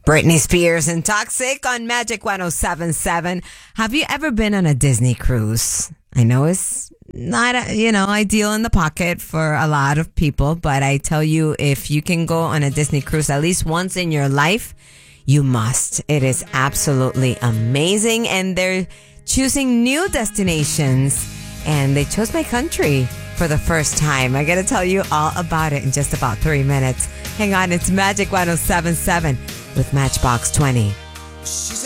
Britney Spears and Toxic on Magic 107.7. Have you ever been on a Disney cruise? I know it's not, ideal in the pocket for a lot of people, but I tell you, if you can go on a Disney cruise at least once in your life, you must. It is absolutely amazing, and they're choosing new destinations, and they chose my country for the first time. I got to tell you all about it in just about 3 minutes. Hang on, it's Magic 107.7 with Matchbox 20.